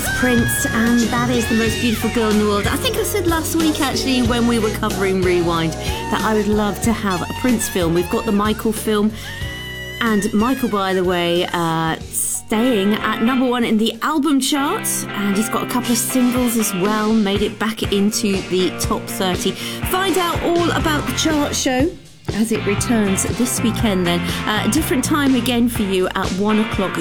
Prince, and that is the most beautiful girl in the world. I think I said last week, actually, when we were covering Rewind, that I would love to have a Prince film. We've got the Michael film, and Michael, by the way, staying at #1 in the album charts, and he's got a couple of singles as well, made it back into the top 30. Find out all about the chart show as it returns this weekend then. A different time again for you at 1 o'clock